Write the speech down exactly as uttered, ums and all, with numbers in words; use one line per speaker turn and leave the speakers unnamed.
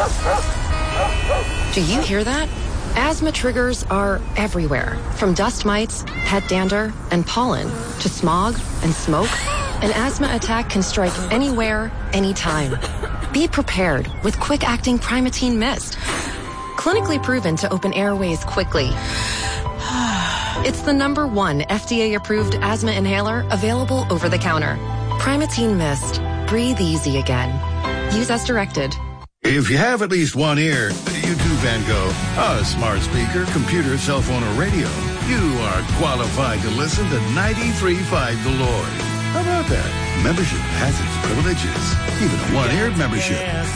Do you hear that? Asthma triggers are everywhere, from dust mites, pet dander, and pollen, to smog and smoke. An asthma attack can strike anywhere, anytime. Be prepared with quick-acting Primatene Mist. Clinically proven to open airways quickly. It's the number one F D A-approved asthma inhaler available over the counter. Primatene Mist. Breathe easy again. Use as directed.
If you have at least one ear, you too, Van Gogh, a smart speaker, computer, cell phone, or radio, you are qualified to listen to ninety-three point five The Lord. How about that? Membership has its privileges, even a one-eared membership.